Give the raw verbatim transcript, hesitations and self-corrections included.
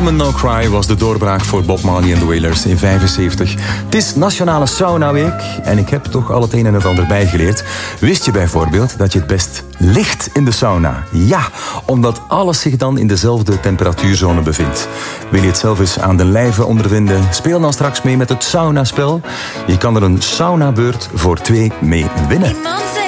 Woman No Cry was de doorbraak voor Bob Marley en de Wailers in vijfenzeventig. Het is Nationale Sauna Week en ik heb toch al het een en het ander bijgeleerd. Wist je bijvoorbeeld dat je het best ligt in de sauna? Ja, omdat alles zich dan in dezelfde temperatuurzone bevindt. Wil je het zelf eens aan de lijve ondervinden? Speel dan straks mee met het saunaspel. Je kan er een saunabeurt voor twee mee winnen.